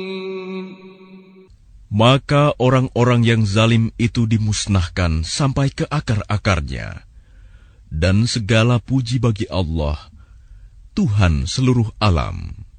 Maka orang-orang yang zalim itu dimusnahkan sampai ke akar-akarnya. Dan segala puji bagi Allah, Tuhan seluruh alam.